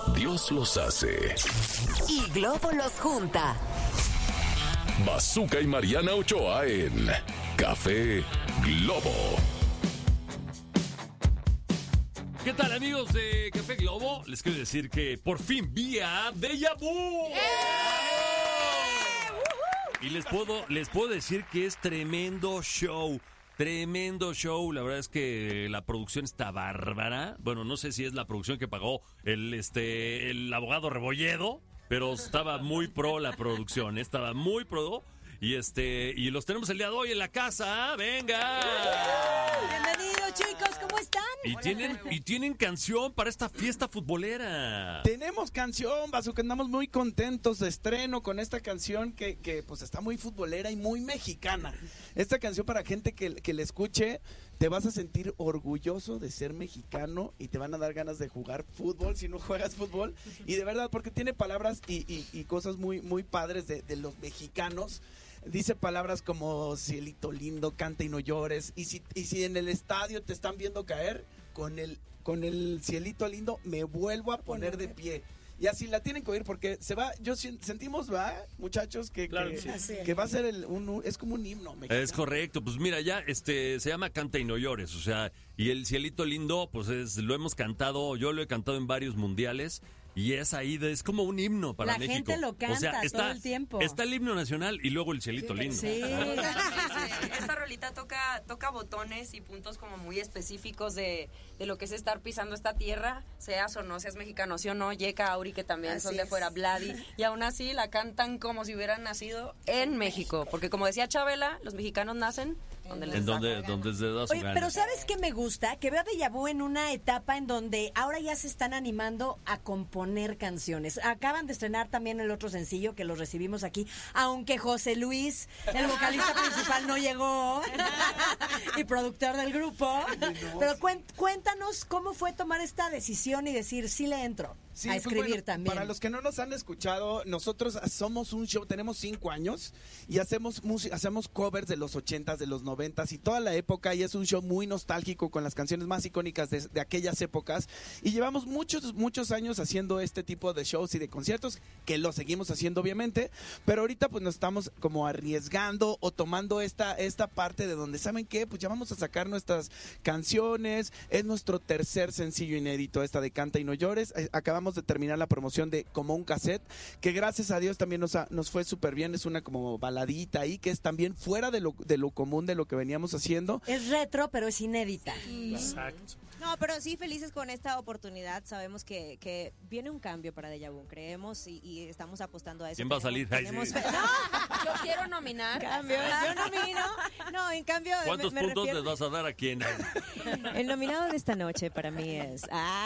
Dios los hace y Globo los junta. Bazooka y Mariana Ochoa en Café Globo. ¿Qué tal, amigos de Café Globo? Les quiero decir que por fin vi a Déjà Vu. Y les puedo decir que es tremendo show. Tremendo show, la verdad es que la producción está bárbara. Bueno, no sé si es la producción que pagó el abogado Rebolledo, pero estaba muy pro la producción, estaba muy pro. Y los tenemos el día de hoy en la casa, ¡venga! Bienvenidos, chicos, ¿cómo están? Y tienen canción para esta fiesta futbolera. Tenemos canción, Bazooka, andamos muy contentos de estreno con esta canción que pues está muy futbolera y muy mexicana. Esta canción para gente que la escuche, te vas a sentir orgulloso de ser mexicano y te van a dar ganas de jugar fútbol si no juegas fútbol. Y de verdad, porque tiene palabras y cosas muy, muy padres de los mexicanos. Dice palabras como cielito lindo, canta y no llores. Y si en el estadio te están viendo caer, con el cielito lindo me vuelvo a poner de pie. Y así la tienen que oír porque sentimos, ¿va, muchachos? Que va a ser es como un himno mexicano. Es correcto, pues mira, ya se llama Canta y no llores, o sea, y el cielito lindo, pues lo hemos cantado, yo lo he cantado en varios mundiales. Y es es como un himno para México. La gente lo canta todo el tiempo. Está el himno nacional y luego el cielito lindo. Sí. Esta rolita toca botones y puntos como muy específicos de lo que es estar pisando esta tierra, seas o no, seas mexicano, sí o no, Yeka, Auri, que también Así son de es. fuera, Vladi, y aún así la cantan como si hubieran nacido en México, porque como decía Chabela, los mexicanos nacen donde les da. Donde se da su Oye, gana. pero ¿sabes qué me gusta? Que veo a Déjà Vu en una etapa en donde ahora ya se están animando a componer canciones. Acaban de estrenar también el otro sencillo que los recibimos aquí, aunque José Luis, el vocalista principal, no llegó y productor del grupo. Pero cuéntanos cómo fue tomar esta decisión y decir, sí le entro. Sí, a pues escribir bueno, también. Para los que no nos han escuchado, nosotros somos un show, tenemos 5 años y hacemos covers de los 80s, de los 90s y toda la época, y es un show muy nostálgico con las canciones más icónicas de aquellas épocas, y llevamos muchos años haciendo este tipo de shows y de conciertos, que lo seguimos haciendo obviamente, pero ahorita pues nos estamos como arriesgando o tomando esta parte de donde, ¿saben qué? Pues ya vamos a sacar nuestras canciones, es nuestro tercer sencillo inédito, esta de Canta y no llores. Acabamos de terminar la promoción de Como un cassette, que gracias a Dios también nos fue súper bien, es una como baladita ahí, que es también fuera de lo común, de lo que veníamos haciendo. Es retro, pero es inédita. Exacto. No, pero sí felices con esta oportunidad. Sabemos que viene un cambio para Déjà Vu, creemos y estamos apostando a eso. ¿Quién va a salir? Ay, sí. No, Yo quiero nominar. yo nomino. No, en cambio. ¿Cuántos me puntos refiero- les vas a dar a quién? El nominado de esta noche para mí es.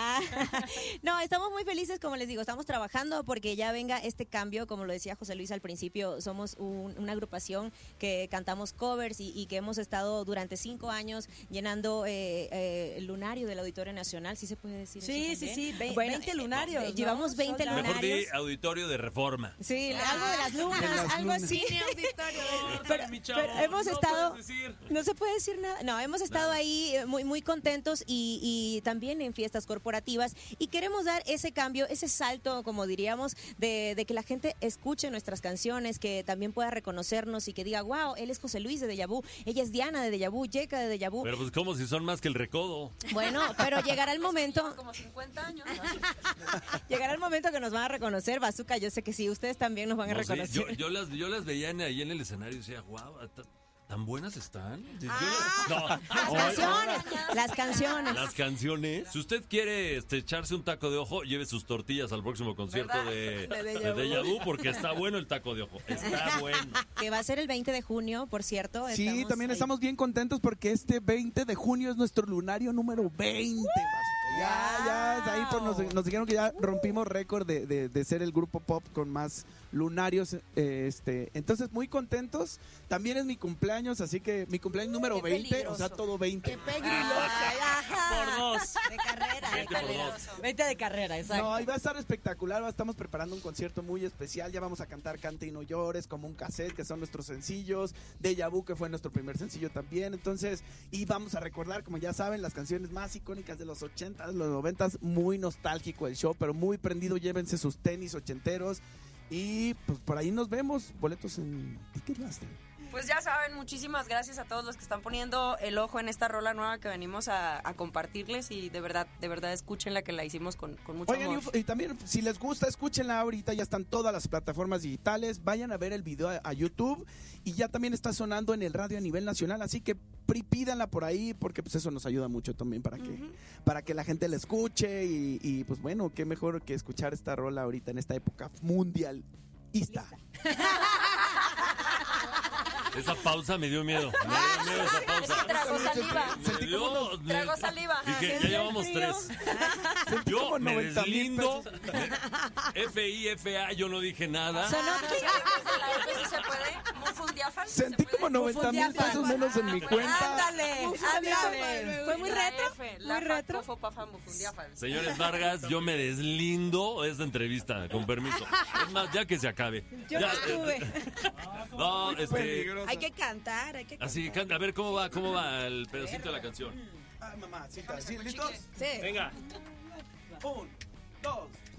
No, estamos muy felices, como les digo, estamos trabajando porque ya venga este cambio, como lo decía José Luis al principio, somos una agrupación que cantamos covers y que hemos estado durante 5 años llenando el lunario del Auditorio Nacional, ¿sí se puede decir Sí, eso sí, también? sí, Bueno, 20 lunarios, ¿no? Llevamos 20 Sold out. Mejor di lunarios. Auditorio de Reforma. Sí, algo de las lunas, algo así. Pero hemos estado, no se puede decir nada. No, hemos estado ahí muy contentos y también en fiestas corporativas y queremos dar ese cambio, ese salto, como diríamos, de que la gente escuche nuestras canciones, que también pueda reconocernos y que diga, wow, él es José Luis de Déjà Vu, ella es Diana de Déjà Vu, Yeka de Déjà Vu. Pero pues como si son más que el recodo. Bueno, pero llegará el momento, Como 50 años. llegará el momento que nos van a reconocer, Bazooka, yo sé que sí, ustedes también nos van a No, sí, reconocer. yo las veía ahí en el escenario y decía, wow, ¿tan buenas están? Las canciones. Las canciones. Si usted quiere echarse un taco de ojo, lleve sus tortillas al próximo concierto de Déjà Vu, porque está bueno el taco de ojo. Está bueno. Que va a ser el 20 de junio, por cierto. Sí, también ahí. estamos bien contentos porque este 20 de junio es nuestro lunario número 20. Ya, ahí pues nos dijeron que ya rompimos récord de ser el grupo pop con más lunarios. Entonces, muy contentos. También es mi cumpleaños, así que mi cumpleaños número 20, o sea, todo 20. Por dos. De carrera. 20 por dos. 20 de carrera, exacto. No, y va a estar espectacular. Estamos preparando un concierto muy especial. Ya vamos a cantar Canta y no llores, Como un cassette, que son nuestros sencillos. Déjà Vu, que fue nuestro primer sencillo también. Entonces, y vamos a recordar, como ya saben, las canciones más icónicas de los 80s, los 90s, muy nostálgico el show, pero muy prendido. Llévense sus tenis ochenteros y pues por ahí nos vemos. Boletos en Ticketmaster. Pues ya saben, muchísimas gracias a todos los que están poniendo el ojo en esta rola nueva que venimos a compartirles y de verdad escúchenla, que la hicimos con mucho amor. Y también, si les gusta, escúchenla ahorita, ya están todas las plataformas digitales, vayan a ver el video a YouTube y ya también está sonando en el radio a nivel nacional, así que pídanla por ahí porque pues eso nos ayuda mucho también para que la gente la escuche y pues bueno, qué mejor que escuchar esta rola ahorita en esta época mundialista. Esa pausa me dio miedo. Me dio miedo esa pausa. Tragó saliva. Tragó saliva. Dije, ya llevamos 3. Yo me deslindo. FIFA, yo no dije nada. ¿Sí se puede? ¿Mufundiafal? Sentí como 90,000 pesos menos en mi cuenta. Ándale. Fue muy retro. Muy retro. Señores Vargas, yo me deslindo de esta entrevista, con permiso. Es más, ya que se acabe. Yo no estuve. No, Hay que cantar, Así, a ver cómo va el pedacito de la canción. Ay, mamá, ¿sí, listos? Sí. Venga. 1, 2.